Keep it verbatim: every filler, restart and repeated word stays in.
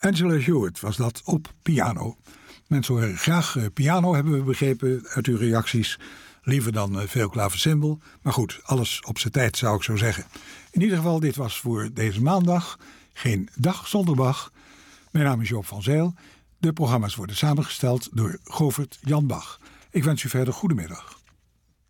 Angela Hewitt was dat op piano. Mensen horen graag uh, piano, hebben we begrepen uit uw reacties. Liever dan uh, veel klavecimbal. Maar goed, alles op zijn tijd zou ik zo zeggen. In ieder geval, dit was voor deze maandag geen dag zonder Bach. Mijn naam is Joop van Zijl. De programma's worden samengesteld door Govert Jan Bach. Ik wens u verder goedemiddag.